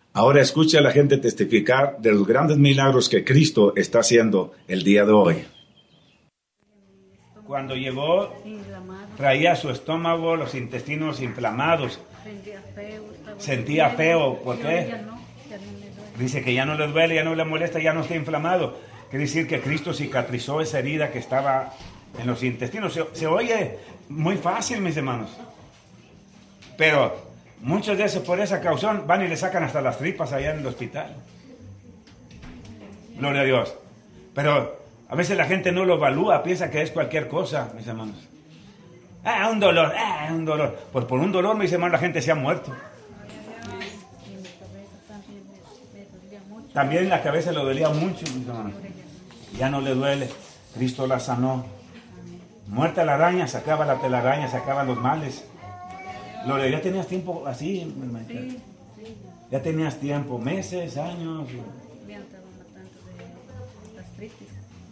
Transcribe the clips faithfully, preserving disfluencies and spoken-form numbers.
Ahora escucha a la gente testificar de los grandes milagros que Cristo está haciendo el día de hoy. Cuando llegó, traía su estómago, los intestinos inflamados. Sentía feo. ¿Por qué? Dice que ya no le duele, ya no le molesta, ya no está inflamado. Quiere decir que Cristo cicatrizó esa herida que estaba en los intestinos. Se, se oye muy fácil, mis hermanos. Pero muchos de esos, por esa causa, van y le sacan hasta las tripas allá en el hospital. Gloria a Dios. Pero a veces la gente no lo evalúa, piensa que es cualquier cosa, mis hermanos. Ah, un dolor, ah, un dolor. Pues por un dolor, mis hermanos, la gente se ha muerto. También la cabeza le dolía mucho, mis hermanos. Ya no le duele. Cristo la sanó. Muerta la araña, sacaba la telaraña, sacaba los males. Gloria, ya tenías tiempo así, hermanita. Sí, sí. Ya tenías tiempo, meses, años. Habían estado matando de gastritis.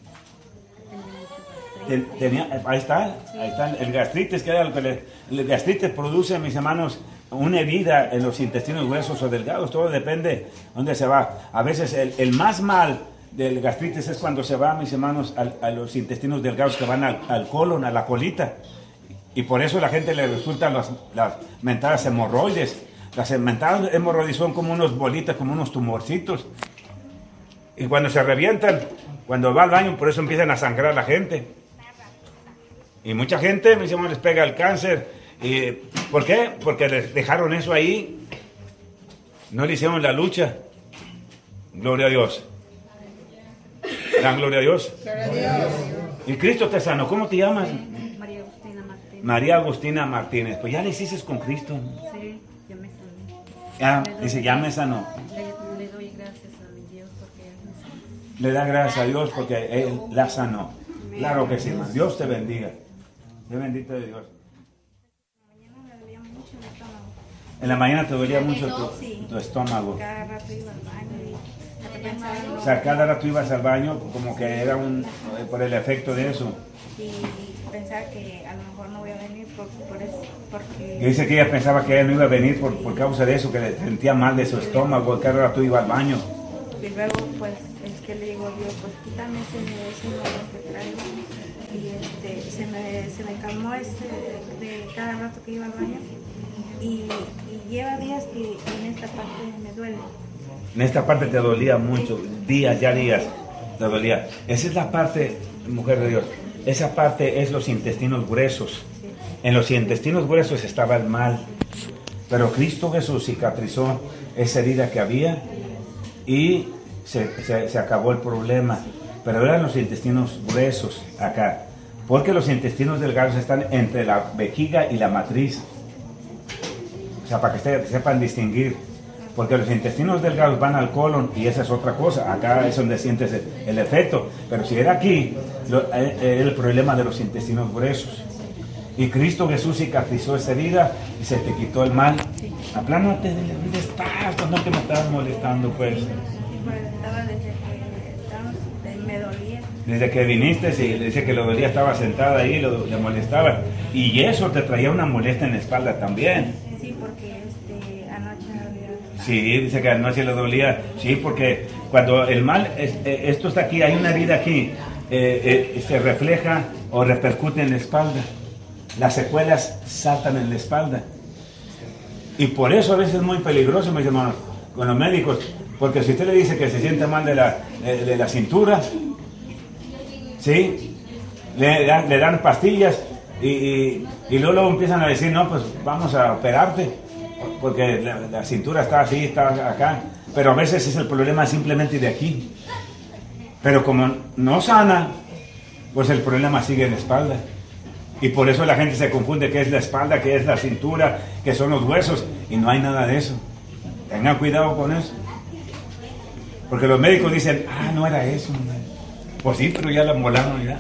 Ten, tenía, ahí está, sí. Ahí está. El gastritis, que era lo que le, el gastritis produce, mis hermanos, una herida en los intestinos gruesos o delgados. Todo depende dónde se va. A veces el, el más mal del gastritis es cuando se va, mis hermanos, a, a los intestinos delgados que van al, al colon, a la colita. Y por eso a la gente le resultan las, las mentadas hemorroides. Las mentadas hemorroides son como unos bolitas, como unos tumorcitos. Y cuando se revientan, cuando va al baño, por eso empiezan a sangrar a la gente. Y mucha gente, mis hermanos, les pega el cáncer. Y, ¿por qué? Porque les dejaron eso ahí. No le hicieron la lucha. Gloria a Dios. Dan gloria a Dios. Gloria a Dios. Y Cristo te sanó. ¿Cómo te llamas? María Agustina Martínez. María Agustina Martínez. Pues ya le hiciste con Cristo. Sí, ya me sané. Ya, dice, ya me sanó. Le, le doy gracias a mi Dios porque Él me sanó. Le da gracias a Dios porque Él la sanó. Claro que sí, hermano. Dios te bendiga. Dios bendito de Dios. En la mañana te dolía mucho tu, sí. tu estómago. Cada rato iba al baño y pensaba, O sea, cada rato ibas al baño como que era un por el efecto de eso. y pensaba que a lo mejor no voy a venir por, por eso, porque... Y dice que ella pensaba que ella no iba a venir por, por causa de eso, que le sentía mal de su estómago, cada rato iba al baño. Y luego, pues, es que le digo a Dios, pues quítame ese, ese dolor que traigo. Y este, se, me, se me calmó este de cada rato que iba al baño. Y, y lleva días que en esta parte me duele. En esta parte te dolía mucho, días, ya días, te dolía. Esa es la parte, mujer de Dios, esa parte es los intestinos gruesos. En los intestinos gruesos estaba el mal. Pero Cristo Jesús cicatrizó esa herida que había y se, se, se acabó el problema. Pero eran los intestinos gruesos acá. Porque los intestinos delgados están entre la vejiga y la matriz. O sea, para que ustedes sepan distinguir. Porque los intestinos delgados van al colon y esa es otra cosa. Acá es donde sientes el, el efecto. Pero si era aquí, lo, eh, el problema de los intestinos gruesos. Y Cristo Jesús cicatrizó esa herida y se te quitó el mal. Sí. Aplánate, ¿dónde estás? Cuando que me estabas molestando, pues. Sí, pues estaba desde que estábamos, me dolía. Desde que viniste, y dice que lo dolía, estaba sentada ahí, lo, le molestaba. Y eso te traía una molestia en la espalda también. Sí, porque este, anoche me dolía. Sí, dice que anoche le dolía. Sí, porque cuando el mal, es, eh, esto está aquí, hay una herida aquí, eh, eh, se refleja o repercute en la espalda. Las secuelas saltan en la espalda. Y por eso a veces es muy peligroso, mis hermanos, con los médicos. Porque si usted le dice que se siente mal de la, de, de la cintura, ¿sí? Le, le dan pastillas y, y, y luego, luego empiezan a decir, no, pues vamos a operarte. Porque la, la cintura está así, está acá. Pero a veces es el problema simplemente de aquí. Pero como no sana, pues el problema sigue en la espalda. Y por eso la gente se confunde que es la espalda, que es la cintura, que son los huesos. Y no hay nada de eso. Tengan cuidado con eso. Porque los médicos dicen, ah, no era eso. Pues sí, pero ya la molaron ya.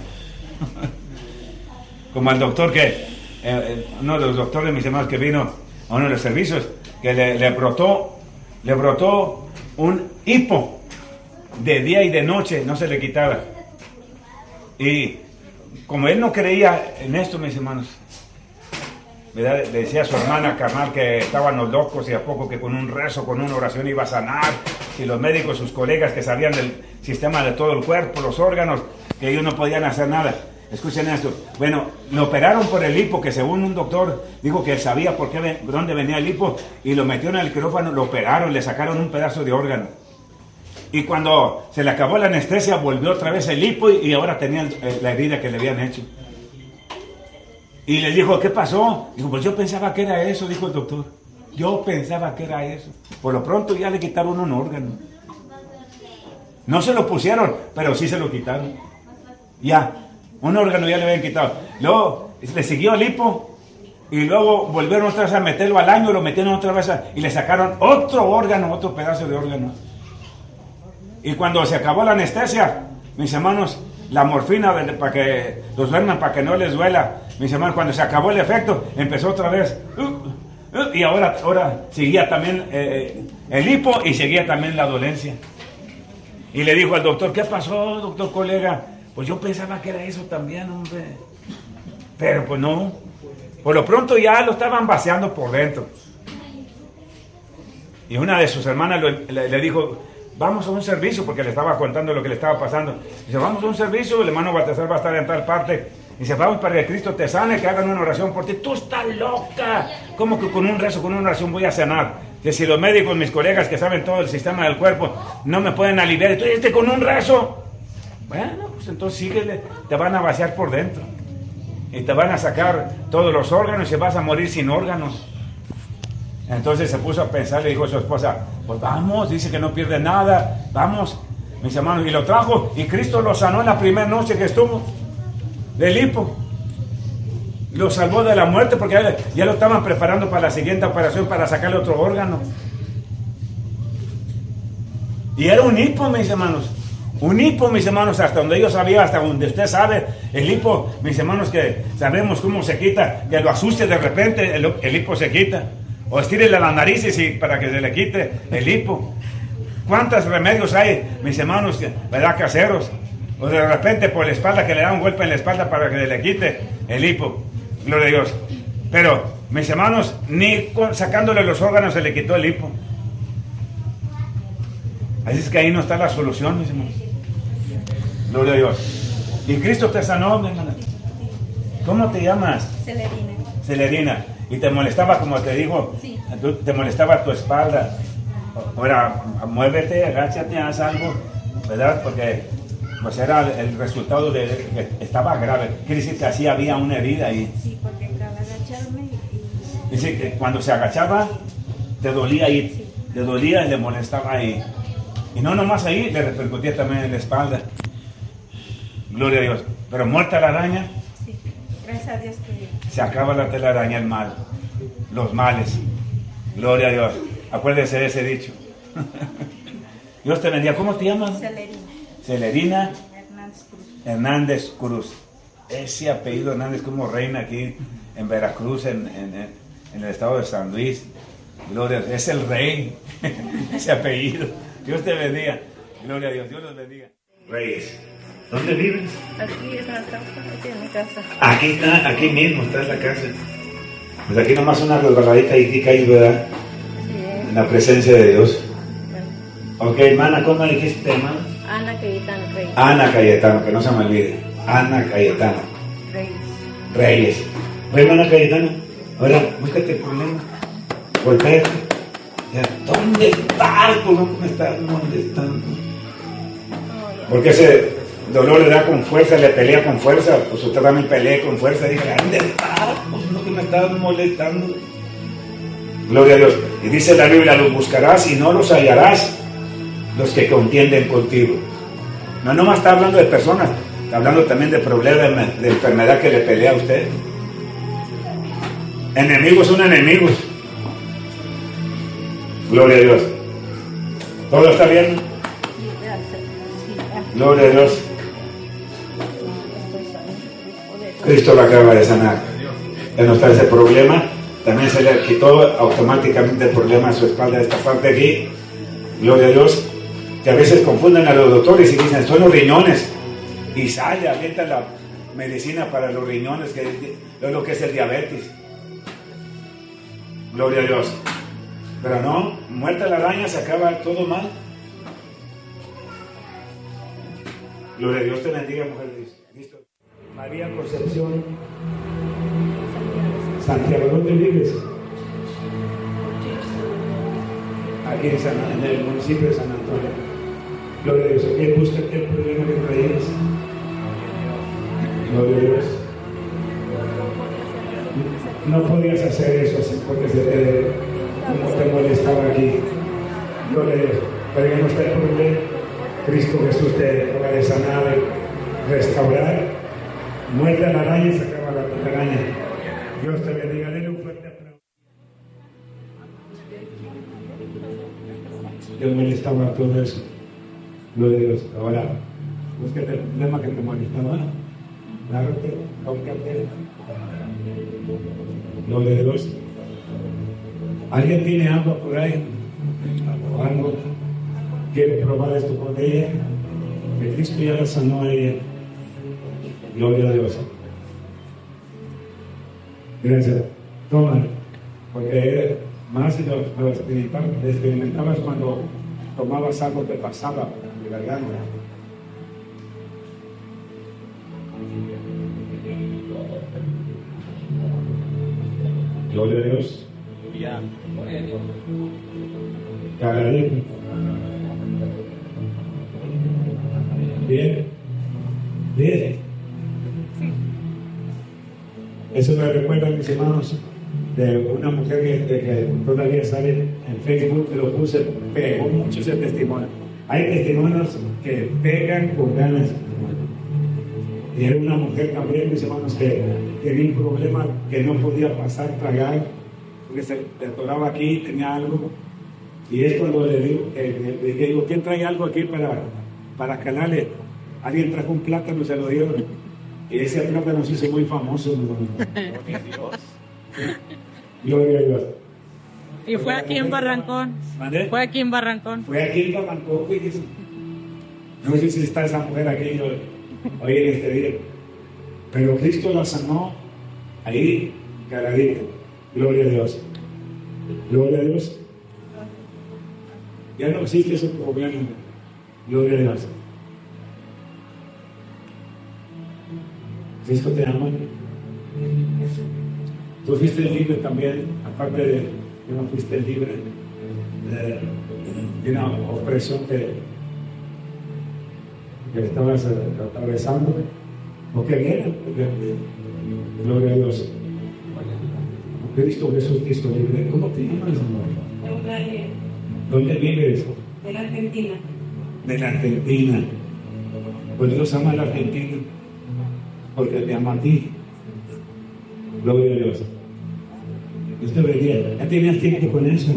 Como el doctor que, eh, uno de los doctores de mis hermanos que vino a uno de los servicios, que le, le brotó, le brotó un hipo de día y de noche, no se le quitaba. Y como él no creía en esto, mis hermanos, ¿verdad? Le decía a su hermana carnal que estaban los locos y a poco que con un rezo, con una oración iba a sanar. Y los médicos, sus colegas que sabían del sistema de todo el cuerpo, los órganos, que ellos no podían hacer nada. Escuchen esto. Bueno, lo operaron por el hipo, que según un doctor dijo que él sabía por qué, dónde venía el hipo, y lo metieron en el quirófano, lo operaron, le sacaron un pedazo de órgano. Y cuando se le acabó la anestesia, volvió otra vez el hipo y, y ahora tenía el, la herida que le habían hecho. Y le dijo, ¿qué pasó? Dijo, pues yo pensaba que era eso, dijo el doctor. Yo pensaba que era eso. Por lo pronto ya le quitaron un órgano. No se lo pusieron, pero sí se lo quitaron. Ya, un órgano ya le habían quitado. Luego le siguió el hipo y luego volvieron otra vez a meterlo al año, lo metieron otra vez a, y le sacaron otro órgano, otro pedazo de órgano. Y cuando se acabó la anestesia, mis hermanos, la morfina de, para que los duerman, para que no les duela, mis hermanos, cuando se acabó el efecto, empezó otra vez. Uh, uh, y ahora, ahora seguía también eh, el hipo y seguía también la dolencia. Y le dijo al doctor, ¿qué pasó, doctor colega? Pues yo pensaba que era eso también, hombre. Pero pues no. Por lo pronto ya lo estaban vaciando por dentro. Y una de sus hermanas lo, le, le dijo, vamos a un servicio, porque le estaba contando lo que le estaba pasando. Dice, vamos a un servicio, el hermano Baltasar va a estar en tal parte. Dice, vamos para que Cristo te sane, que hagan una oración por ti. Tú estás loca. ¿Cómo que con un rezo, con una oración voy a sanar? Que si los médicos, mis colegas que saben todo el sistema del cuerpo, no me pueden aliviar, entonces este con un rezo. Bueno, pues entonces síguele, te van a vaciar por dentro. Y te van a sacar todos los órganos y vas a morir sin órganos. Entonces se puso a pensar, le dijo a su esposa, pues vamos, dice que no pierde nada, vamos, mis hermanos. Y lo trajo y Cristo lo sanó en la primera noche que estuvo del hipo. Lo salvó de la muerte porque ya, ya lo estaban preparando para la siguiente operación para sacarle otro órgano. Y era un hipo, mis hermanos. Un hipo, mis hermanos, hasta donde yo sabía, hasta donde usted sabe, el hipo, mis hermanos, que sabemos cómo se quita, que lo asuste de repente, el, el hipo se quita. O estírele las narices y para que se le quite el hipo. ¿Cuántos remedios hay, mis hermanos, que, ¿verdad? Caseros? O de repente por la espalda, que le da un golpe en la espalda para que se le quite el hipo. Gloria a Dios. Pero, mis hermanos, ni con, sacándole los órganos se le quitó el hipo. Así es que ahí no está la solución, mis hermanos. Gloria a Dios. Y Cristo te sanó, mi hermana. ¿Cómo te llamas? Celerina. Celerina. Y te molestaba, como te digo, sí. Te molestaba tu espalda. Ahora, muévete, agáchate, haz algo, ¿verdad? Porque pues era el resultado de que estaba grave. Quiere decir que así había una herida ahí. Sí, porque al agacharme y... Dice que cuando se agachaba, te dolía ahí, sí. Le dolía y le molestaba ahí. Y no nomás ahí, le repercutía también en la espalda. Gloria a Dios. Pero muerta la araña, sí. Gracias a Dios que... se acaba la telaraña, el mal, los males. Gloria a Dios. Acuérdese de ese dicho. Dios te bendiga. ¿Cómo te llamas? Celerina. Celerina Hernández Cruz. Hernández Cruz. Ese apellido Hernández como reina aquí en Veracruz, en, en, en el estado de San Luis. Gloria a Dios. Es el rey. Ese apellido. Dios te bendiga. Gloria a Dios. Dios los bendiga. Reyes. ¿Dónde vives? Aquí en la casa, aquí en mi casa. Aquí está, aquí mismo está en la casa. Pues aquí nomás una resbaladita y aquí caí, ¿verdad? Sí. En la presencia de Dios. Bueno. Ok, hermana, ¿cómo dijiste, hermana? Ana Cayetano Reyes. Ana Cayetano, que no se me olvide. Ana Cayetano Reyes. Reyes. Oye, hermana Cayetano, ahora búscate el problema. Golpéate. ¿Dónde estás? ¿Por qué me estás molestando? Porque ese dolor le da con fuerza, le pelea con fuerza. Pues usted también pelea con fuerza. Dije, ¿dónde estás? Pues no, que me estás molestando. Gloria a Dios. Y dice la Biblia, los buscarás y no los hallarás, los que contienden contigo. No nomás está hablando de personas, está hablando también de problemas, de enfermedad que le pelea a usted. Enemigos son enemigos. Gloria a Dios. ¿Todo está bien? Gloria a Dios. Cristo lo acaba de sanar. Ya no está ese problema. También se le quitó automáticamente el problema a su espalda, de esta parte aquí. Gloria a Dios. Que a veces confunden a los doctores y dicen, son los riñones. Y sale, avienta la medicina para los riñones, que es lo que es el diabetes. Gloria a Dios. Pero no, muerta la araña se acaba todo mal. Gloria a Dios, te bendiga, mujer de Cristo. María Concepción. Santiago, ¿dónde vives? Aquí en, San, en el municipio de San Antonio. Gloria a Dios. ¿Qué busca el problema que traías? Gloria a Dios. No podías hacer eso así porque se te, como te molestaba aquí. Gloria a Dios. Pero ya no está el problema. Cristo Jesús te acaba de sanar, de restaurar. Muerte a la araña y se acaba la araña. Dios te bendiga. Denle un fuerte aplauso. Yo molestaba todo eso. Gloria a Dios. Ahora, búsquete el problema que te molestaba. Lárgate, cómprate. Gloria a Dios. ¿Alguien tiene agua por ahí? ¿O algo? ¿Quiere probar esto con ella? Que Cristo ya la sanó a ella. Gloria a Dios. Gracias. Toma, porque más lo, lo experimentabas cuando tomabas algo que pasaba de garganta. Gloria a Dios. Cagadito. Bien. Bien. Eso me recuerda, mis hermanos, de una mujer que, de, que todavía sale en Facebook, que lo puse, pegó mucho ese testimonio. Hay testimonios que pegan con ganas. Y era una mujer también, mis hermanos, que tenía un problema que no podía pasar, tragar, porque se le atoraba aquí, tenía algo. Y es cuando le digo, eh, le digo, ¿quién trae algo aquí para, para calarle? Alguien trajo un plátano y se lo dio. Y ese plátano se hizo muy famoso. Gloria a Dios. Y fue aquí en Barrancón. ¿Mandé? Fue aquí en Barrancón. Fue aquí en Barrancón. No sé si está esa mujer aquí hoy en este día. Pero Cristo la sanó ahí, caradita. Gloria a Dios. Gloria a Dios. Ya no existe ese problema. Gloria a Dios. Cristo te ama. Tú fuiste libre también, aparte de que no fuiste libre de, de una opresión que, que estabas atravesando. ¿O qué viene? Gloria a Dios. Cristo Jesús te hizo libre. ¿Cómo te llamas, amor? Eulalia. ¿Dónde vives? De la Argentina. De la Argentina. Pues Dios ama a la Argentina porque te ama a ti. Gloria a Dios. Dios te bendiga. ¿Ya tenías tiempo con eso?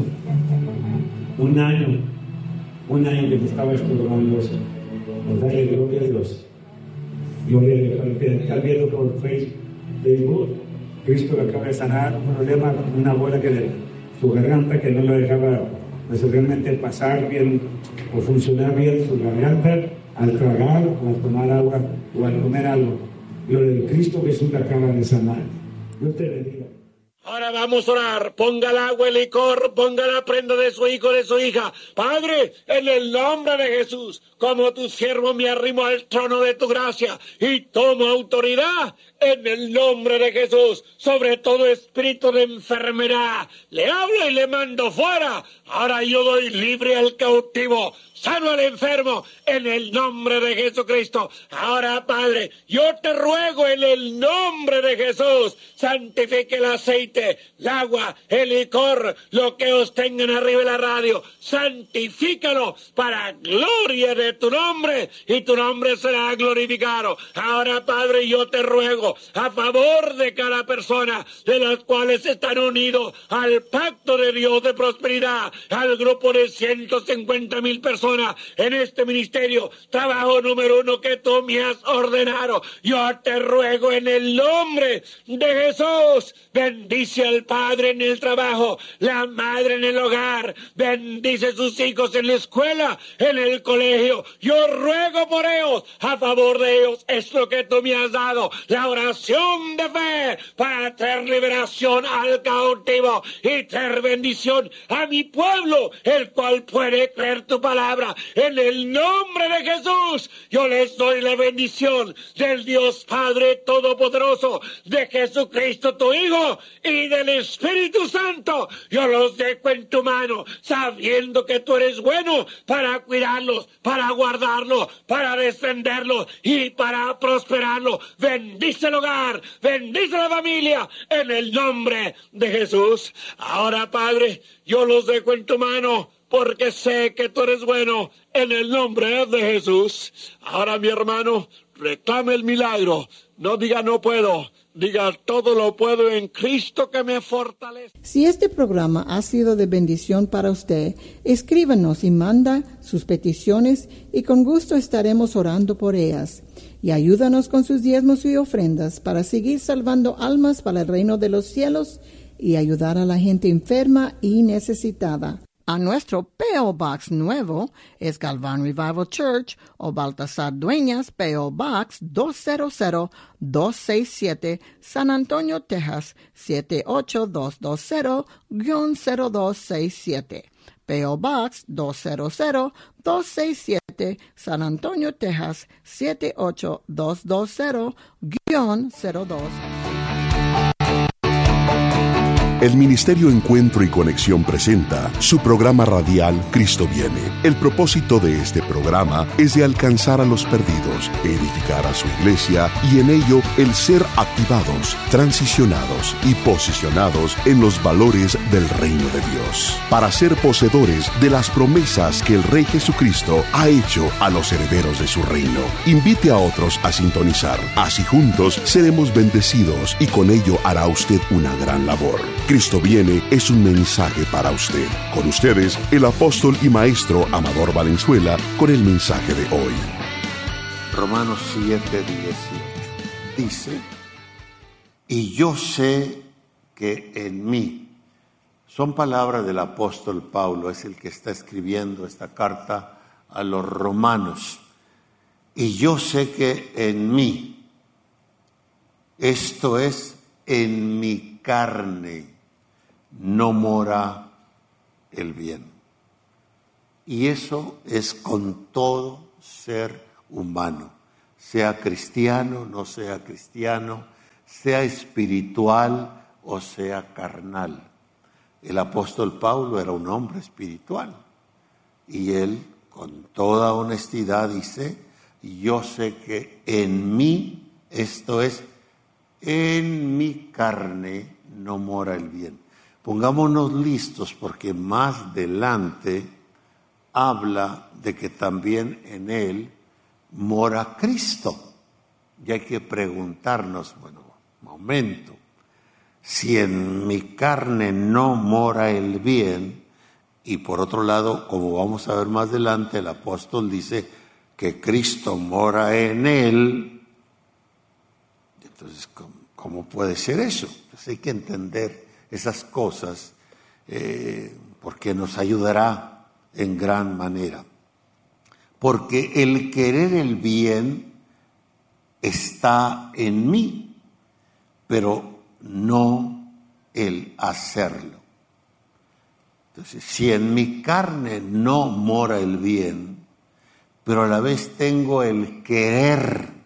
Un año. Un año que te estaba estudiando eso. Pues dale gloria a Dios. Gloria a Dios. Para que estás viendo por Facebook, Cristo le acaba de sanar un problema, una bola que le, su garganta que no lo dejaba pues, realmente pasar bien o funcionar bien su garganta al tragar o al tomar agua o al comer algo. Gloria a Cristo Jesús le acaba de sanar. Dios te bendiga. Ahora vamos a orar. Ponga el agua, el licor, ponga la prenda de su hijo, de su hija. Padre, en el nombre de Jesús, como tu siervo me arrimo al trono de tu gracia y tomo autoridad en el nombre de Jesús sobre todo espíritu de enfermedad. Le hablo y le mando fuera. Ahora yo doy libre al cautivo, sano al enfermo, en el nombre de Jesucristo. Ahora, Padre, yo te ruego en el nombre de Jesús, santifique el aceite, el agua, el licor, lo que os tengan arriba de la radio, santifícalo para gloria de tu nombre y tu nombre será glorificado. Ahora, Padre, yo te ruego a favor de cada persona de las cuales están unidos al pacto de Dios de prosperidad, al grupo de ciento cincuenta mil personas en este ministerio, trabajo número uno que tú me has ordenado. Yo te ruego en el nombre de Jesús, bendice al padre en el trabajo, la madre en el hogar, bendice a sus hijos en la escuela, en el colegio. Yo ruego por ellos, a favor de ellos, es lo que tú me has dado, la oración oración de fe para traer liberación al cautivo y traer bendición a mi pueblo, el cual puede creer tu palabra. En el nombre de Jesús, yo les doy la bendición del Dios Padre Todopoderoso, de Jesucristo tu Hijo y del Espíritu Santo. Yo los dejo en tu mano, sabiendo que tú eres bueno para cuidarlos, para guardarlos, para defenderlos y para prosperarlos. Bendice el hogar, bendice la familia, en el nombre de Jesús. Ahora, Padre, yo los dejo en tu mano, porque sé que tú eres bueno, en el nombre de Jesús. Ahora, mi hermano, reclame el milagro. No diga no puedo, diga todo lo puedo en Cristo que me fortalece. Si este programa ha sido de bendición para usted, escríbanos y manda sus peticiones y con gusto estaremos orando por ellas. Y ayúdanos con sus diezmos y ofrendas para seguir salvando almas para el reino de los cielos y ayudar a la gente enferma y necesitada. A nuestro P O Box nuevo es Galván Revival Church o Baltasar Dueñas, P O Box dos cero cero dos seis siete, San Antonio, Texas siete ocho dos dos cero cero dos seis siete. P O Box dos cero cero dos seis siete, San Antonio, Texas siete ocho dos dos cero cero dos. El Ministerio Encuentro y Conexión presenta su programa radial Cristo Viene. El propósito de este programa es de alcanzar a los perdidos, edificar a su iglesia y en ello el ser activados, transicionados y posicionados en los valores del reino de Dios, para ser poseedores de las promesas que el Rey Jesucristo ha hecho a los herederos de su reino. Invite a otros a sintonizar, así juntos seremos bendecidos y con ello hará usted una gran labor. Cristo Viene es un mensaje para usted. Con ustedes, el apóstol y maestro Amador Valenzuela, con el mensaje de hoy. Romanos siete dieciocho dice: y yo sé que en mí, son palabras del apóstol Pablo, es el que está escribiendo esta carta a los romanos, y yo sé que en mí, esto es, en mi carne, no mora el bien. Y eso es con todo ser humano, sea cristiano, no sea cristiano, sea espiritual o sea carnal. El apóstol Pablo era un hombre espiritual y él con toda honestidad dice: yo sé que en mí, esto es, en mi carne no mora el bien. Pongámonos listos porque más adelante habla de que también en él mora Cristo. Y hay que preguntarnos, bueno, momento, si en mi carne no mora el bien, y por otro lado, como vamos a ver más adelante, el apóstol dice que Cristo mora en él, entonces, ¿cómo, cómo puede ser eso? Entonces hay que entender esas cosas, eh, porque nos ayudará en gran manera. Porque el querer el bien está en mí, pero no el hacerlo. Entonces, si en mi carne no mora el bien, pero a la vez tengo el querer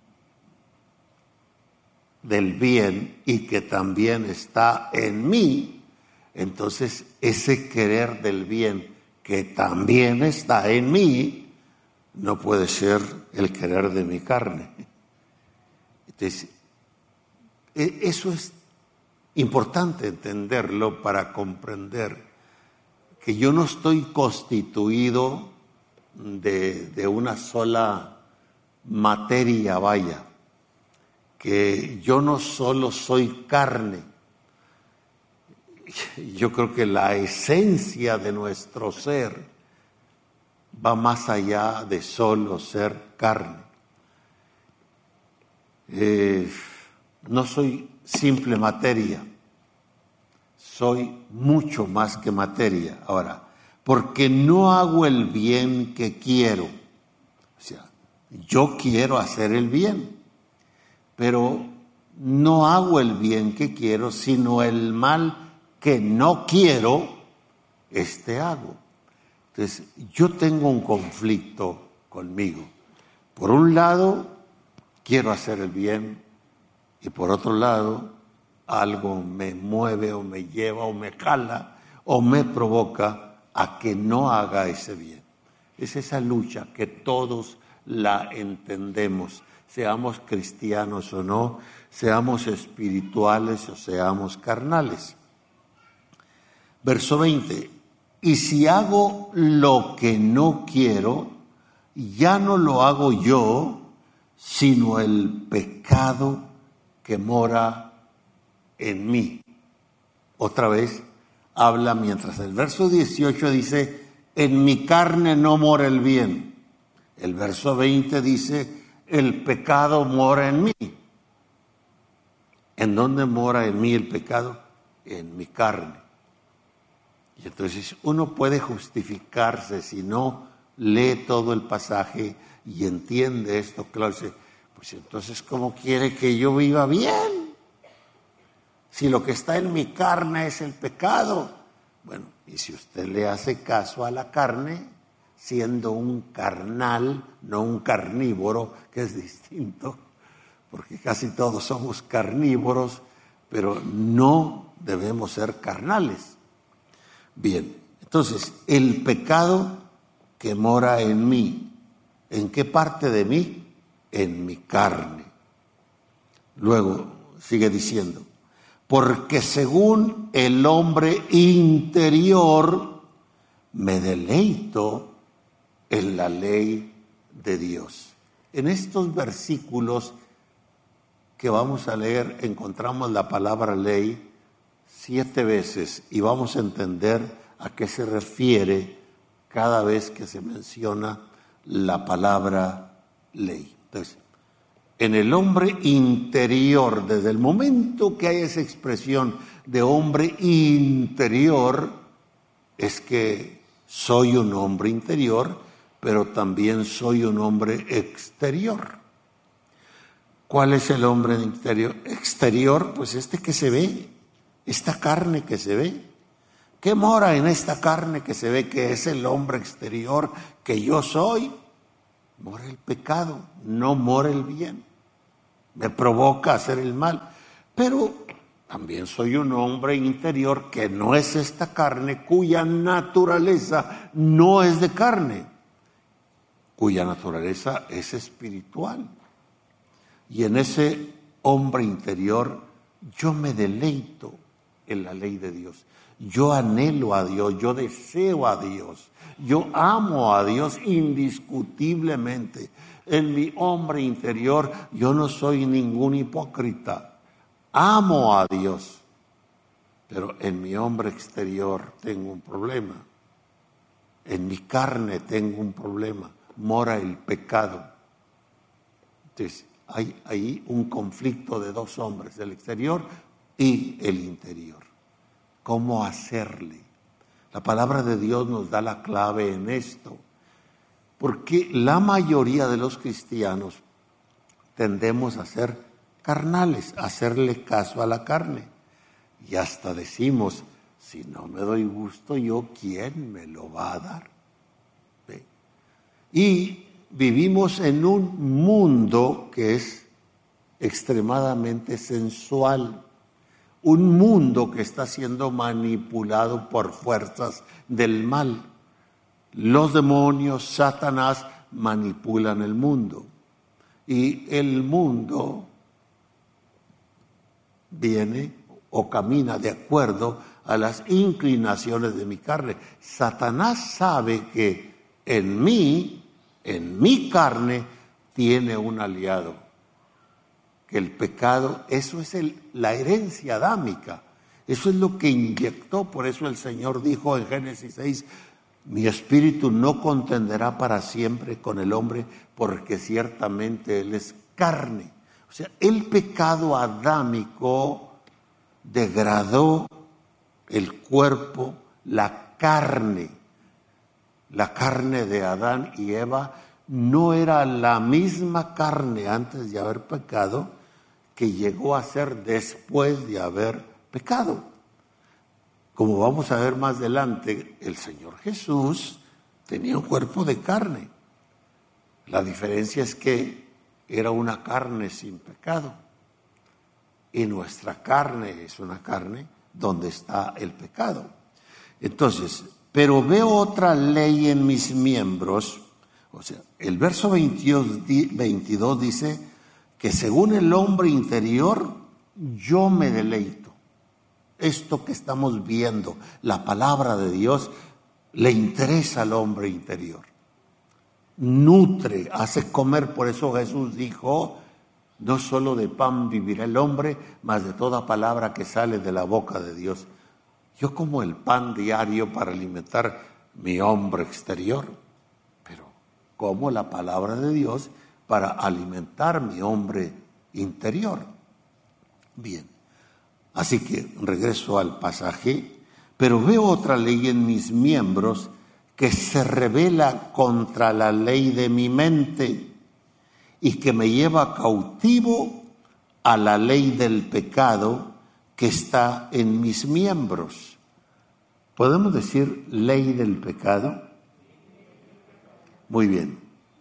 del bien y que también está en mí, entonces ese querer del bien que también está en mí no puede ser el querer de mi carne. Entonces, eso es importante entenderlo para comprender que yo no estoy constituido de, de una sola materia, vaya, que yo no solo soy carne. Yo creo que la esencia de nuestro ser va más allá de solo ser carne. Eh, no soy simple materia, soy mucho más que materia. Ahora, porque no hago el bien que quiero. O sea, yo quiero hacer el bien, pero no hago el bien que quiero, sino el mal que no quiero, este hago. Entonces, yo tengo un conflicto conmigo. Por un lado, quiero hacer el bien, y por otro lado, algo me mueve o me lleva o me jala o me provoca a que no haga ese bien. Es esa lucha que todos la entendemos, seamos cristianos o no, seamos espirituales o seamos carnales. Verso veinte, y si hago lo que no quiero, ya no lo hago yo, sino el pecado que mora en mí. Otra vez habla, mientras el verso dieciocho dice, en mi carne no mora el bien. El verso veinte dice, el pecado mora en mí. ¿En dónde mora en mí el pecado? En mi carne. Y entonces uno puede justificarse si no lee todo el pasaje y entiende esto, claro, dice, pues entonces ¿cómo quiere que yo viva bien? Si lo que está en mi carne es el pecado. Bueno, y si usted le hace caso a la carne, siendo un carnal, no un carnívoro, que es distinto, porque casi todos somos carnívoros, pero no debemos ser carnales. Bien, entonces, el pecado que mora en mí, ¿en qué parte de mí? En mi carne. Luego sigue diciendo, porque según el hombre interior me deleito en la ley de Dios. En estos versículos que vamos a leer encontramos la palabra ley siete veces y vamos a entender a qué se refiere cada vez que se menciona la palabra ley. Entonces, en el hombre interior, desde el momento que hay esa expresión de hombre interior, es que soy un hombre interior, pero también soy un hombre exterior. ¿Cuál es el hombre interior? Exterior, pues este que se ve, esta carne que se ve. ¿Qué mora en esta carne que se ve que es el hombre exterior que yo soy? Mora el pecado, no mora el bien. Me provoca hacer el mal. Pero también soy un hombre interior que no es esta carne, cuya naturaleza no es de carne, cuya naturaleza es espiritual. Y en ese hombre interior yo me deleito en la ley de Dios. Yo anhelo a Dios, yo deseo a Dios, yo amo a Dios indiscutiblemente. En mi hombre interior yo no soy ningún hipócrita, amo a Dios, pero en mi hombre exterior tengo un problema, en mi carne tengo un problema, mora el pecado. Entonces hay ahí un conflicto de dos hombres, el exterior y el interior. ¿Cómo hacerle? La palabra de Dios nos da la clave en esto, porque la mayoría de los cristianos tendemos a ser carnales, a hacerle caso a la carne. Y hasta decimos, si no me doy gusto yo, ¿quién me lo va a dar? ¿Ve? Y vivimos en un mundo que es extremadamente sensual. Un mundo que está siendo manipulado por fuerzas del mal. Los demonios, Satanás, manipulan el mundo. Y el mundo viene o camina de acuerdo a las inclinaciones de mi carne. Satanás sabe que en mí, en mi carne, tiene un aliado. Que el pecado, eso es el, la herencia adámica, eso es lo que inyectó. Por eso el Señor dijo en Génesis seis, mi espíritu no contenderá para siempre con el hombre, porque ciertamente él es carne. O sea, el pecado adámico degradó el cuerpo, la carne. La carne de Adán y Eva no era la misma carne antes de haber pecado que llegó a ser después de haber pecado. Como vamos a ver más adelante, el Señor Jesús tenía un cuerpo de carne. La diferencia es que era una carne sin pecado. Y nuestra carne es una carne donde está el pecado. Entonces, pero veo otra ley en mis miembros. O sea, el verso veintidós dice que según el hombre interior, yo me deleito. Esto que estamos viendo, la palabra de Dios, le interesa al hombre interior. Nutre, hace comer. Por eso Jesús dijo, no solo de pan vivirá el hombre, mas de toda palabra que sale de la boca de Dios. Yo como el pan diario para alimentar mi hombre exterior, pero como la palabra de Dios para alimentar mi hombre interior. Bien, así que regreso al pasaje, pero veo otra ley en mis miembros que se rebela contra la ley de mi mente y que me lleva cautivo a la ley del pecado que está en mis miembros. ¿Podemos decir ley del pecado? Muy bien.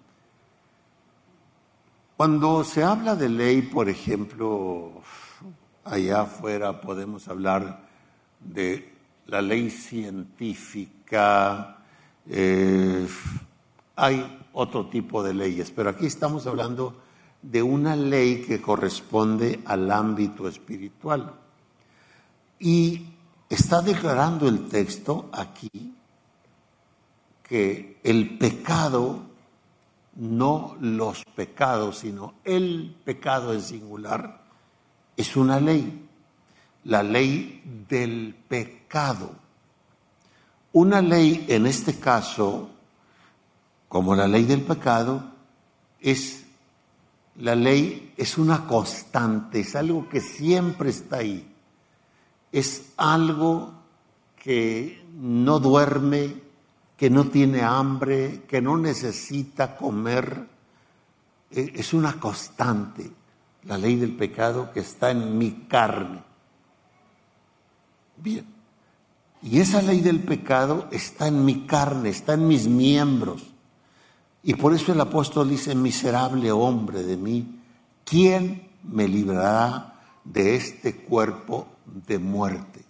Cuando se habla de ley, por ejemplo, allá afuera podemos hablar de la ley científica, eh, hay otro tipo de leyes, pero aquí estamos hablando de una ley que corresponde al ámbito espiritual. Y está declarando el texto aquí que el pecado, no los pecados, sino el pecado en singular, es una ley, la ley del pecado. Una ley, en este caso, como la ley del pecado, es la ley, es una constante, es algo que siempre está ahí. Es algo que no duerme, que no tiene hambre, que no necesita comer. Es una constante, la ley del pecado que está en mi carne. Bien, y esa ley del pecado está en mi carne, está en mis miembros. Y por eso el apóstol dice, miserable hombre de mí, ¿quién me librará de este cuerpo de muerte?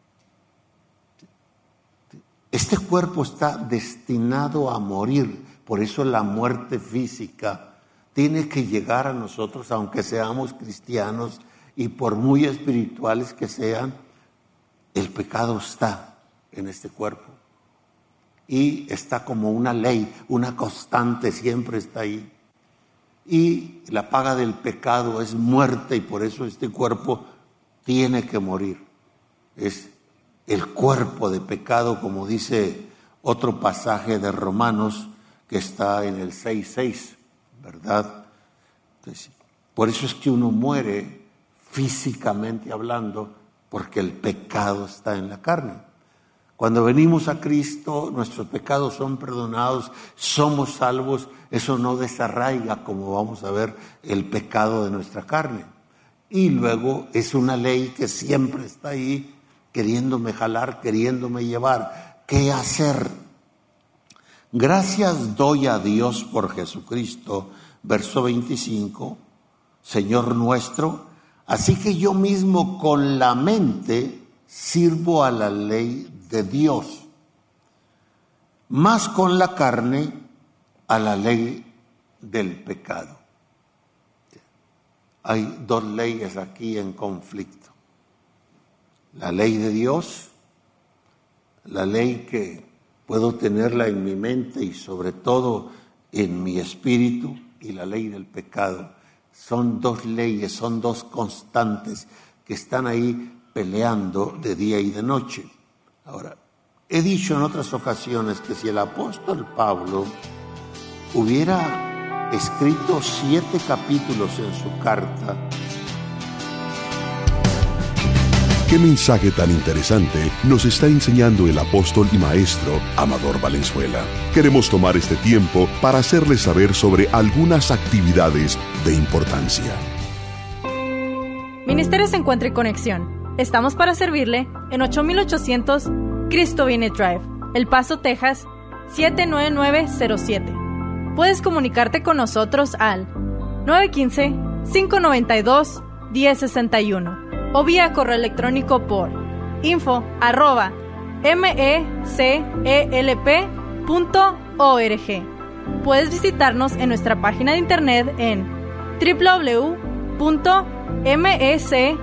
Este cuerpo está destinado a morir, por eso la muerte física tiene que llegar a nosotros, aunque seamos cristianos y por muy espirituales que sean, el pecado está en este cuerpo. Y está como una ley, una constante, siempre está ahí. Y la paga del pecado es muerte y por eso este cuerpo tiene que morir. Es el cuerpo de pecado, como dice otro pasaje de Romanos que está en el seis seis, ¿verdad? Entonces, por eso es que uno muere físicamente hablando, porque el pecado está en la carne. Cuando venimos a Cristo, nuestros pecados son perdonados, somos salvos, eso no desarraiga, como vamos a ver, el pecado de nuestra carne. Y luego es una ley que siempre está ahí, queriéndome jalar, queriéndome llevar. ¿Qué hacer? Gracias doy a Dios por Jesucristo, verso veinticinco, Señor nuestro, así que yo mismo con la mente sirvo a la ley de Dios, más con la carne a la ley del pecado. Hay dos leyes aquí en conflicto. La ley de Dios, la ley que puedo tenerla en mi mente y sobre todo en mi espíritu, y la ley del pecado. Son dos leyes, son dos constantes que están ahí peleando de día y de noche. Ahora, he dicho en otras ocasiones que si el apóstol Pablo hubiera escrito siete capítulos en su carta. ¿Qué mensaje tan interesante nos está enseñando el apóstol y maestro Amador Valenzuela? Queremos tomar este tiempo para hacerles saber sobre algunas actividades de importancia. Ministerios Encuentro y Conexión. Estamos para servirle en ocho mil ochocientos Cristo Viene Drive, El Paso, Texas, siete nueve nueve cero siete. Puedes comunicarte con nosotros al nueve uno cinco, cinco nueve dos, uno cero seis uno o vía correo electrónico por info arroba mecelp punto org. Puedes visitarnos en nuestra página de internet en doble u doble u doble u punto mecelp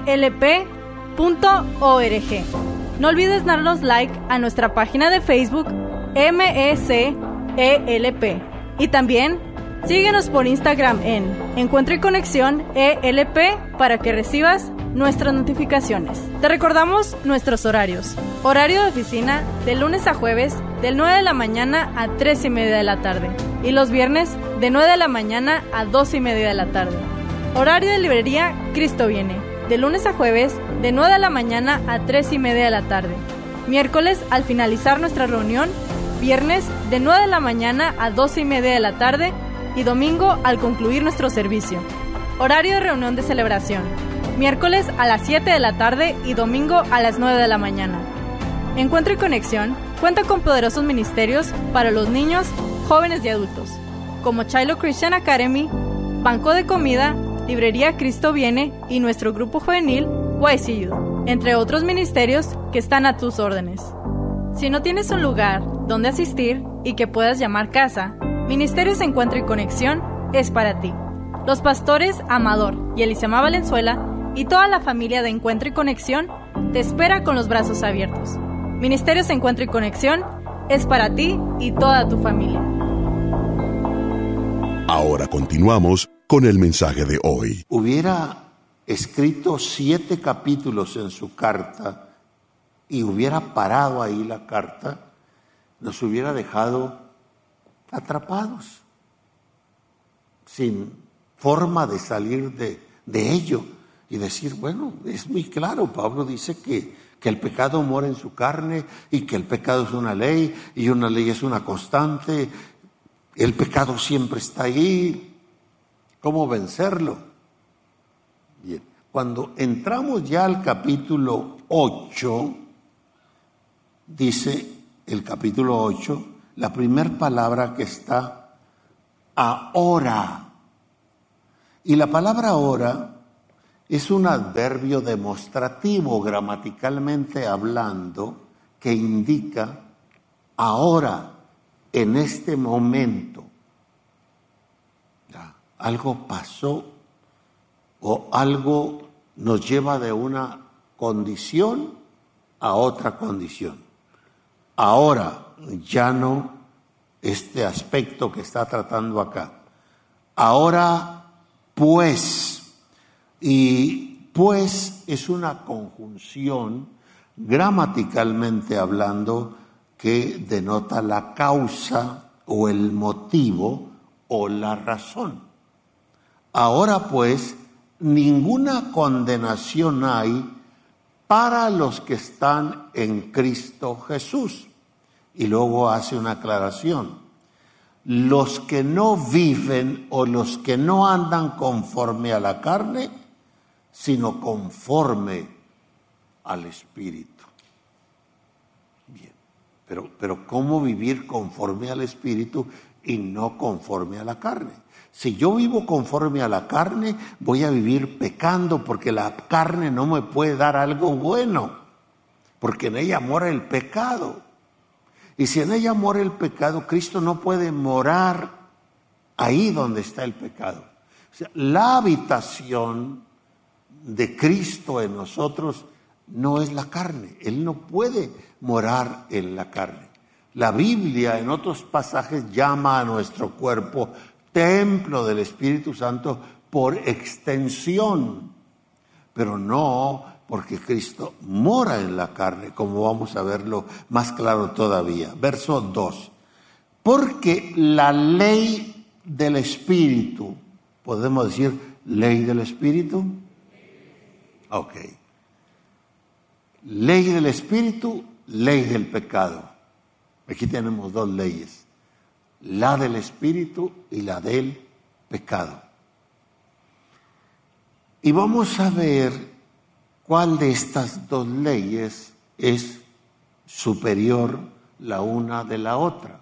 punto org. No olvides darnos like a nuestra página de Facebook M E C E L P y también síguenos por Instagram en Encuentro y Conexión E L P para que recibas nuestras notificaciones. Te recordamos nuestros horarios. Horario de oficina de lunes a jueves del nueve de la mañana a tres y media de la tarde y los viernes de nueve de la mañana a dos y media de la tarde. Horario de librería Cristo Viene de lunes a jueves de nueve de la mañana a tres y media de la tarde. Miércoles al finalizar nuestra reunión, viernes de nueve de la mañana a dos y media de la tarde y domingo al concluir nuestro servicio. Horario de reunión de celebración, miércoles a las siete de la tarde y domingo a las nueve de la mañana. Encuentro y Conexión cuenta con poderosos ministerios para los niños, jóvenes y adultos, como Shiloh Christian Academy, Banco de Comida, Librería Cristo Viene y nuestro grupo juvenil Y C U, entre otros ministerios que están a tus órdenes. Si no tienes un lugar donde asistir y que puedas llamar casa, Ministerios Encuentro y Conexión es para ti. Los pastores Amador y Elisama Valenzuela y toda la familia de Encuentro y Conexión te espera con los brazos abiertos. Ministerios Encuentro y Conexión es para ti y toda tu familia. Ahora continuamos con el mensaje de hoy. Hubiera escrito siete capítulos en su carta y hubiera parado ahí la carta, nos hubiera dejado atrapados, sin forma de salir de, de ello y decir, bueno, es muy claro, Pablo dice que, que el pecado mora en su carne y que el pecado es una ley y una ley es una constante, el pecado siempre está ahí, ¿cómo vencerlo? Bien, cuando entramos ya al capítulo ocho, dice el capítulo ocho, la primera palabra que está, ahora. Y la palabra ahora es un adverbio demostrativo, gramaticalmente hablando, que indica ahora, en este momento. Ya, algo pasó o algo nos lleva de una condición a otra condición. Ahora, ya no este aspecto que está tratando acá. Ahora, pues, y pues es una conjunción gramaticalmente hablando que denota la causa o el motivo o la razón. Ahora pues, ninguna condenación hay para los que están en Cristo Jesús. Y luego hace una aclaración. Los que no viven o los que no andan conforme a la carne, sino conforme al Espíritu. Bien, pero, pero ¿cómo vivir conforme al Espíritu y no conforme a la carne? Si yo vivo conforme a la carne, voy a vivir pecando porque la carne no me puede dar algo bueno, porque en ella mora el pecado. Y si en ella mora el pecado, Cristo no puede morar ahí donde está el pecado. O sea, la habitación de Cristo en nosotros no es la carne. Él no puede morar en la carne. La Biblia en otros pasajes llama a nuestro cuerpo templo del Espíritu Santo por extensión, pero no porque Cristo mora en la carne, como vamos a verlo más claro todavía. Verso dos. Porque la ley del Espíritu, ¿podemos decir ley del Espíritu? Ok. Ley del Espíritu, ley del pecado. Aquí tenemos dos leyes. La del Espíritu y la del pecado. Y vamos a ver cuál de estas dos leyes es superior la una de la otra.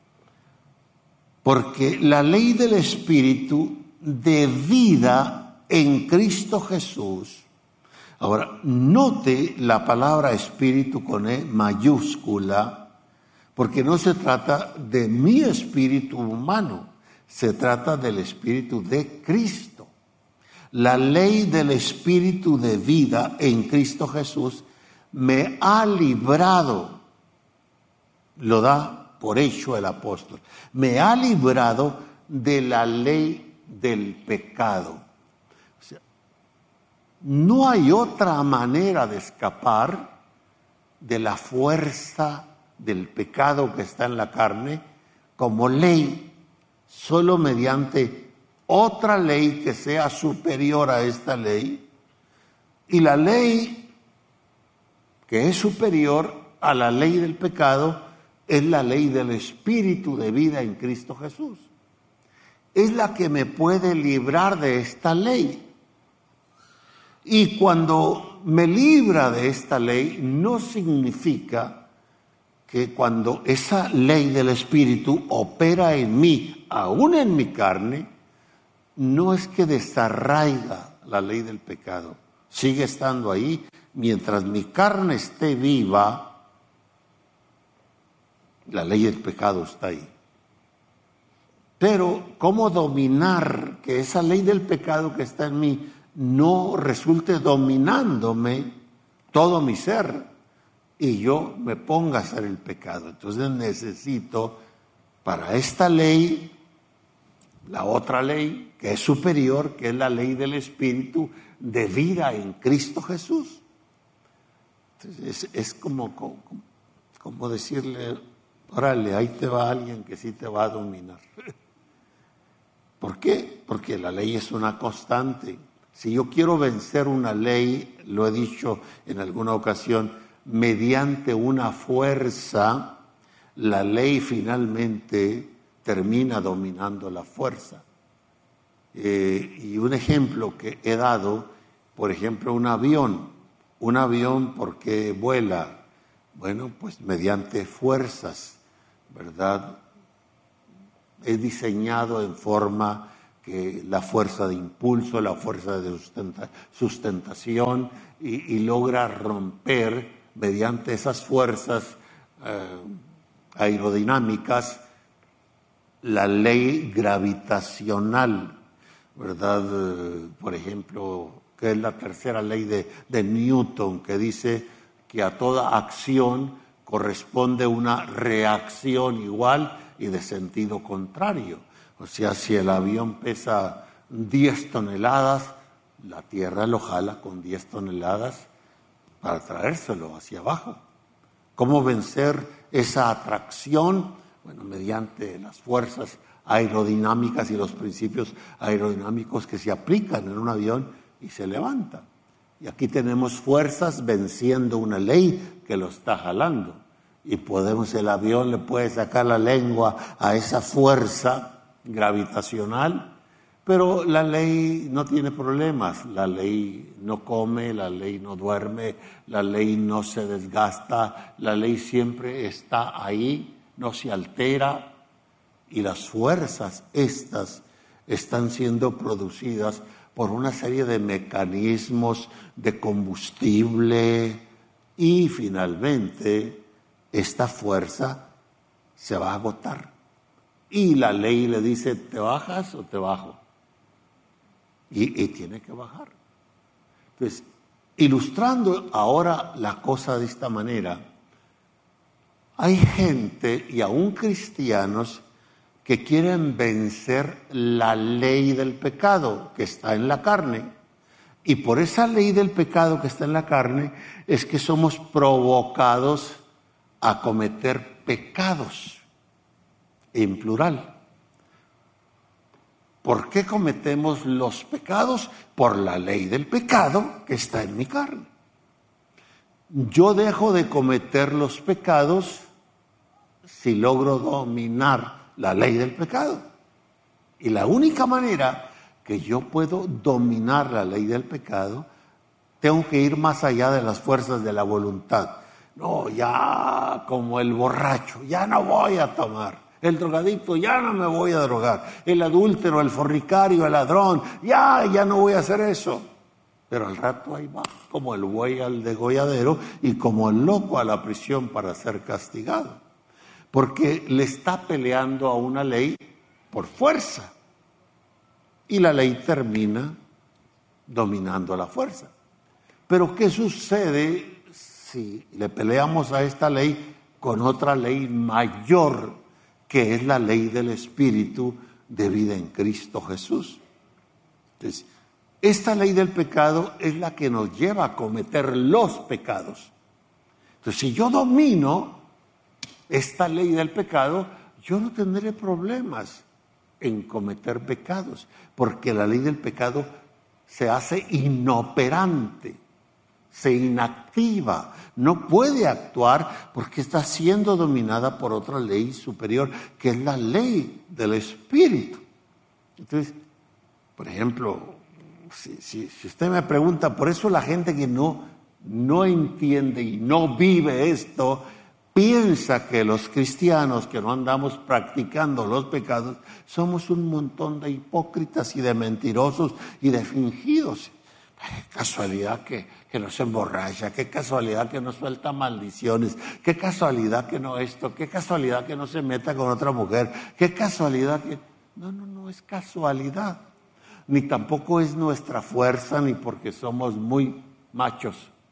Porque la ley del Espíritu de vida en Cristo Jesús. Ahora, note la palabra espíritu con E mayúscula, porque no se trata de mi espíritu humano, se trata del espíritu de Cristo. La ley del espíritu de vida en Cristo Jesús me ha librado, lo da por hecho el apóstol, me ha librado de la ley del pecado. O sea, no hay otra manera de escapar de la fuerza del pecado que está en la carne como ley, solo mediante otra ley que sea superior a esta ley. Y la ley que es superior a la ley del pecado es la ley del espíritu de vida en Cristo Jesús. Es la que me puede librar de esta ley. Y cuando me libra de esta ley, no significa que cuando esa ley del Espíritu opera en mí, aún en mi carne, no es que desarraiga la ley del pecado. Sigue estando ahí. Mientras mi carne esté viva, la ley del pecado está ahí. Pero, ¿cómo dominar que esa ley del pecado que está en mí no resulte dominándome todo mi ser y yo me ponga a hacer el pecado? Entonces necesito para esta ley la otra ley que es superior, que es la ley del Espíritu de vida en Cristo Jesús. Entonces es, es como, como, como decirle, órale, ahí te va alguien que sí te va a dominar. ¿Por qué? Porque la ley es una constante. Si yo quiero vencer una ley, lo he dicho en alguna ocasión, mediante una fuerza, la ley finalmente termina dominando la fuerza. Eh, y un ejemplo que he dado, por ejemplo, un avión. Un avión, ¿por qué vuela? Bueno, pues mediante fuerzas, ¿verdad? Es diseñado en forma que la fuerza de impulso, la fuerza de sustenta, sustentación y, y logra romper mediante esas fuerzas eh, aerodinámicas la ley gravitacional, ¿verdad? Eh, por ejemplo, que es la tercera ley de, de Newton, que dice que a toda acción corresponde una reacción igual y de sentido contrario. O sea, si el avión pesa diez toneladas, la Tierra lo jala con diez toneladas para traérselo hacia abajo. ¿Cómo vencer esa atracción? Bueno, mediante las fuerzas aerodinámicas y los principios aerodinámicos que se aplican en un avión y se levanta. Y aquí tenemos fuerzas venciendo una ley que lo está jalando. Y podemos, el avión le puede sacar la lengua a esa fuerza gravitacional, pero la ley no tiene problemas. La ley no come, la ley no duerme, la ley no se desgasta, la ley siempre está ahí, no se altera. Y las fuerzas estas están siendo producidas por una serie de mecanismos de combustible y finalmente esta fuerza se va a agotar. Y la ley le dice, ¿te bajas o te bajo? Y, y tiene que bajar. Entonces, ilustrando ahora la cosa de esta manera, hay gente y aún cristianos que quieren vencer la ley del pecado que está en la carne. Y por esa ley del pecado que está en la carne es que somos provocados a cometer pecados, en plural. ¿Por qué cometemos los pecados? Por la ley del pecado que está en mi carne. Yo dejo de cometer los pecados si logro dominar la ley del pecado. Y la única manera que yo puedo dominar la ley del pecado, tengo que ir más allá de las fuerzas de la voluntad. No, ya como el borracho, ya no voy a tomar. El drogadicto, ya no me voy a drogar. El adúltero, el fornicario, el ladrón, ya, ya no voy a hacer eso. Pero al rato ahí va, como el buey al degolladero y como el loco a la prisión para ser castigado. Porque le está peleando a una ley por fuerza. Y la ley termina dominando la fuerza. Pero ¿qué sucede si le peleamos a esta ley con otra ley mayor, que es la ley del Espíritu de vida en Cristo Jesús? Entonces, esta ley del pecado es la que nos lleva a cometer los pecados. Entonces, si yo domino esta ley del pecado, yo no tendré problemas en cometer pecados, porque la ley del pecado se hace inoperante, se inactiva, no puede actuar porque está siendo dominada por otra ley superior, que es la ley del Espíritu. Entonces, por ejemplo, si, si, si usted me pregunta, por eso la gente que no, no entiende y no vive esto, piensa que los cristianos que no andamos practicando los pecados somos un montón de hipócritas y de mentirosos y de fingidos. Qué casualidad que, que no se emborracha, qué casualidad que no suelta maldiciones, qué casualidad que no esto, qué casualidad que no se meta con otra mujer, qué casualidad que... No, no, no es casualidad, ni tampoco es nuestra fuerza, ni porque somos muy machos.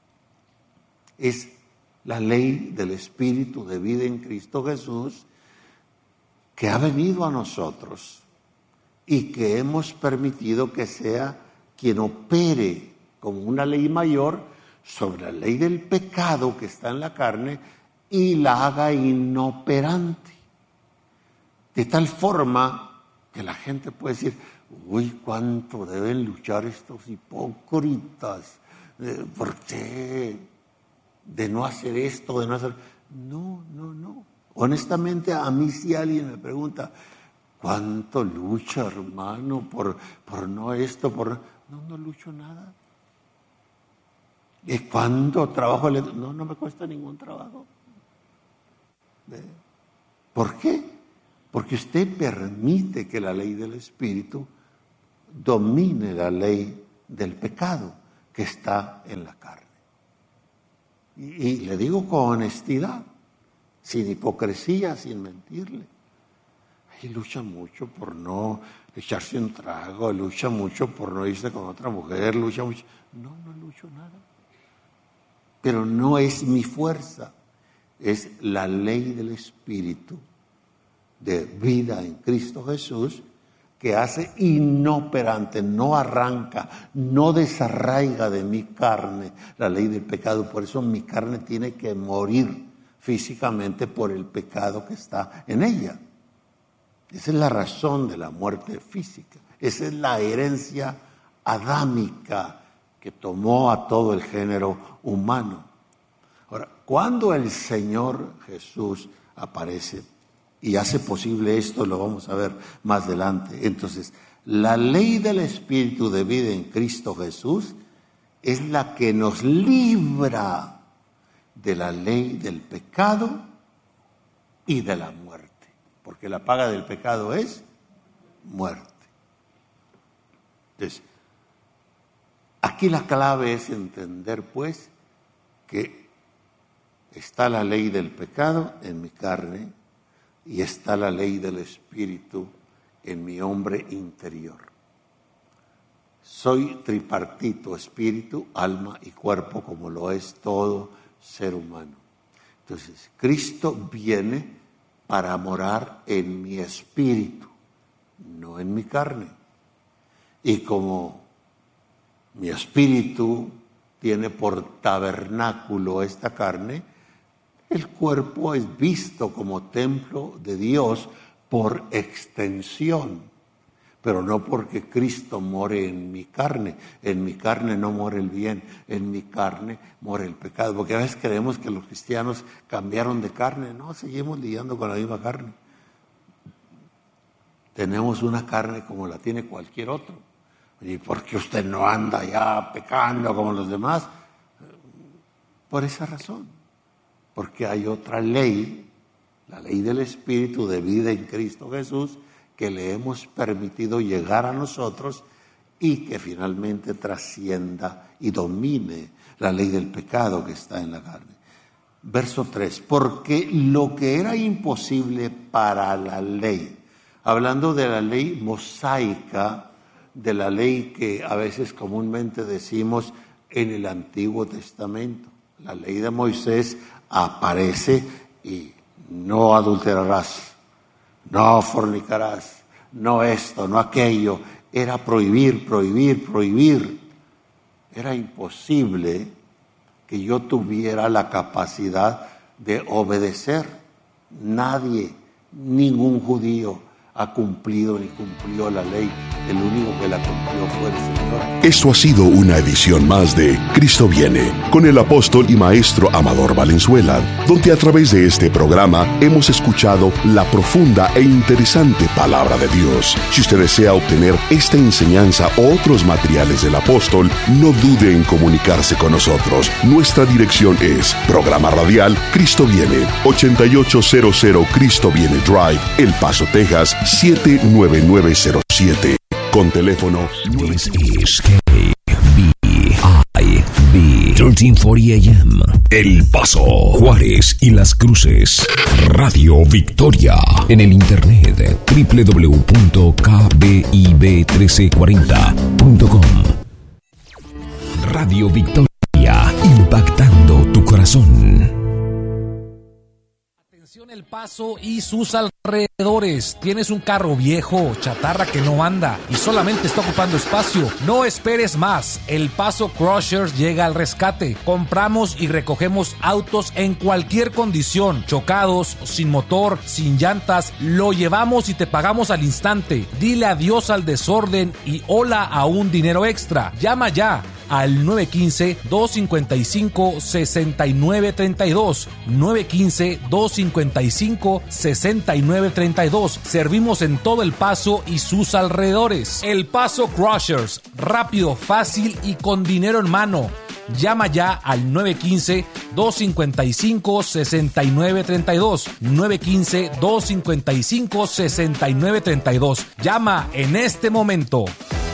Es la ley del Espíritu de vida en Cristo Jesús que ha venido a nosotros y que hemos permitido que sea quien opere como una ley mayor sobre la ley del pecado que está en la carne y la haga inoperante. De tal forma que la gente puede decir, uy, cuánto deben luchar estos hipócritas, eh, ¿por qué? De no hacer esto, de no hacer... No, no, no. Honestamente, a mí si alguien me pregunta, ¿cuánto lucha, hermano, por, por no esto, por... No, no lucho nada. ¿Y cuánto trabajo? Le... No, no me cuesta ningún trabajo. ¿Por qué? Porque usted permite que la ley del Espíritu domine la ley del pecado que está en la carne. Y, y le digo con honestidad, sin hipocresía, sin mentirle. Y lucha mucho por no echarse un trago, lucha mucho por no irse con otra mujer, lucha mucho. No, no lucho nada. Pero no es mi fuerza, es la ley del Espíritu de vida en Cristo Jesús que hace inoperante, no arranca, no desarraiga de mi carne la ley del pecado. Por eso mi carne tiene que morir físicamente por el pecado que está en ella. Esa es la razón de la muerte física. Esa es la herencia adámica que tomó a todo el género humano. Ahora, cuando el Señor Jesús aparece y hace posible esto, lo vamos a ver más adelante. Entonces, la ley del Espíritu de vida en Cristo Jesús es la que nos libra de la ley del pecado y de la muerte. Porque la paga del pecado es muerte. Entonces, aquí la clave es entender, pues, que está la ley del pecado en mi carne y está la ley del Espíritu en mi hombre interior. Soy tripartito, espíritu, alma y cuerpo, como lo es todo ser humano. Entonces, Cristo viene para morar en mi espíritu, no en mi carne. Y como mi espíritu tiene por tabernáculo esta carne, el cuerpo es visto como templo de Dios por extensión, pero no porque Cristo more en mi carne. En mi carne no more el bien, en mi carne more el pecado. Porque a veces creemos que los cristianos cambiaron de carne. No, seguimos lidiando con la misma carne. Tenemos una carne como la tiene cualquier otro. ¿Y por qué usted no anda ya pecando como los demás? Por esa razón, porque hay otra ley, la ley del Espíritu de vida en Cristo Jesús, que le hemos permitido llegar a nosotros y que finalmente trascienda y domine la ley del pecado que está en la carne. Verso tres, porque lo que era imposible para la ley, hablando de la ley mosaica, de la ley que a veces comúnmente decimos en el Antiguo Testamento, la ley de Moisés aparece y no adulterarás, no fornicarás, no esto, no aquello. Era prohibir, prohibir, prohibir. Era imposible que yo tuviera la capacidad de obedecer. Nadie, ningún judío ha cumplido ni cumplió la ley. El único que la cumplió fue el Señor. Esto ha sido una edición más de Cristo Viene, con el apóstol y maestro Amador Valenzuela, donde a través de este programa hemos escuchado la profunda e interesante palabra de Dios. Si usted desea obtener esta enseñanza o otros materiales del apóstol, no dude en comunicarse con nosotros. Nuestra dirección es Programa Radial Cristo Viene, ochenta y ocho cero cero Cristo Viene Drive, El Paso, Texas, siete nueve nueve cero siete. Con teléfono. This is K B I B trece cuarenta A M. El Paso, Juárez y Las Cruces. Radio Victoria. En el internet doble u doble u doble u punto k b i b uno tres cuatro cero punto com. Radio Victoria, impactando tu corazón. El Paso y sus alrededores. Tienes un carro viejo, chatarra que no anda y solamente está ocupando espacio. No esperes más. El Paso Crushers llega al rescate. Compramos y recogemos autos en cualquier condición, chocados, sin motor, sin llantas. Lo llevamos y te pagamos al instante. Dile adiós al desorden y hola a un dinero extra. Llama ya al nueve uno cinco, dos cinco cinco, seis nueve tres dos, nueve uno cinco, dos cinco cinco, seis nueve tres dos. Servimos en todo El Paso y sus alrededores. El Paso Crushers, rápido, fácil y con dinero en mano. Llama ya al nueve uno cinco, dos cinco cinco, seis nueve tres dos, nueve uno cinco, dos cinco cinco, seis nueve tres dos. Llama en este momento.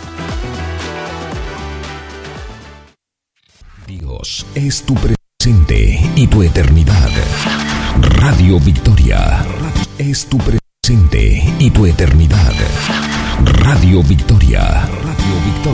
Dios es tu presente y tu eternidad. Radio Victoria es tu presente y tu eternidad. Radio Victoria. Radio Victoria.